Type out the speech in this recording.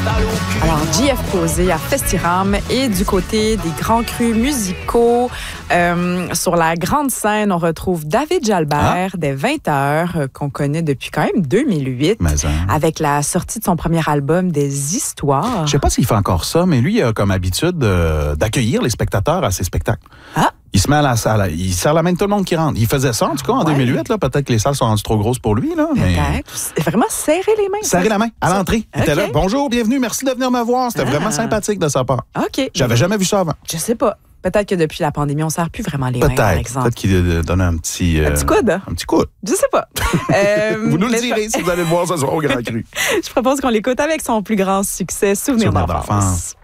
Alors, JF Posé à Festiram et du côté des grands crus musicaux, sur la grande scène, on retrouve David Jalbert des 20 heures, qu'on connaît depuis quand même 2008, avec la sortie de son premier album Des Histoires. Je sais pas s'il fait encore ça, mais lui, il a comme habitude d'accueillir les spectateurs à ses spectacles. Ah! Il se met à la salle, il serre la main de tout le monde qui rentre. Il faisait ça, en tout cas, en 2008. Là, peut-être que les salles sont rendues trop grosses pour lui. Là, mais... Peut-être. Vraiment serrer les mains. Serrer la main à l'entrée. Il était là. Bonjour, bienvenue, merci de venir me voir. C'était vraiment sympathique de sa part. OK. J'avais jamais vu ça avant. Je sais pas. Peut-être que depuis la pandémie, on ne serre plus vraiment les mains, par exemple. Peut-être qu'il donne un petit... un petit coude. Un petit coude. Je sais pas. Vous nous le direz si vous allez le voir ce soir au Grand Cru. Je propose qu'on l'écoute avec son plus grand succès, Souvenir d'enfance.